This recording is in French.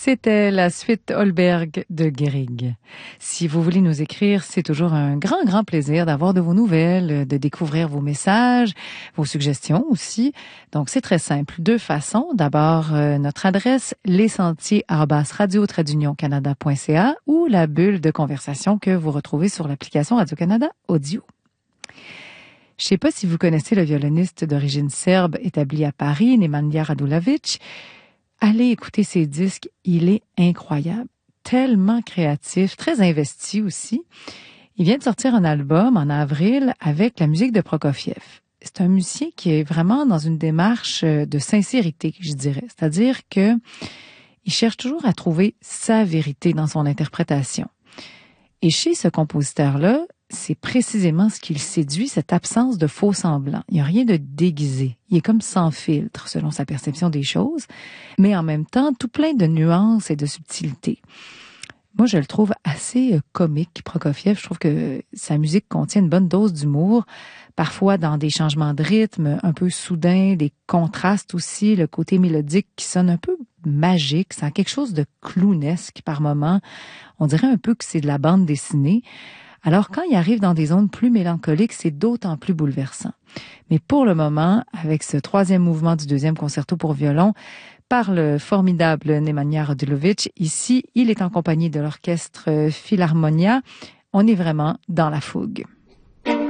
C'était la suite Holberg de Grieg. Si vous voulez nous écrire, c'est toujours un grand plaisir d'avoir de vos nouvelles, de découvrir vos messages, vos suggestions aussi. Donc, c'est très simple. Deux façons. D'abord, notre adresse, lessentiers@radio-canada.ca ou la bulle de conversation que vous retrouvez sur l'application Radio-Canada Audio. Je ne sais pas si vous connaissez le violoniste d'origine serbe établi à Paris, Nemanja Radulović. Allez écouter ses disques, il est incroyable, tellement créatif, très investi aussi. Il vient de sortir un album en avril avec la musique de Prokofiev. C'est un musicien qui est vraiment dans une démarche de sincérité, je dirais. C'est-à-dire que il cherche toujours à trouver sa vérité dans son interprétation. Et chez ce compositeur-là, c'est précisément ce qui le séduit, cette absence de faux semblants. Il n'y a rien de déguisé. Il est comme sans filtre, selon sa perception des choses, mais en même temps, tout plein de nuances et de subtilités. Moi, je le trouve assez comique, Prokofiev. Je trouve que sa musique contient une bonne dose d'humour, parfois dans des changements de rythme un peu soudains, des contrastes aussi, le côté mélodique qui sonne un peu magique, ça a quelque chose de clownesque par moments. On dirait un peu que c'est de la bande dessinée. Alors, quand il arrive dans des zones plus mélancoliques, c'est d'autant plus bouleversant. Mais pour le moment, avec ce troisième mouvement du deuxième concerto pour violon, par le formidable Nemanja Radulović, ici, il est en compagnie de l'orchestre Philharmonia. On est vraiment dans la fougue.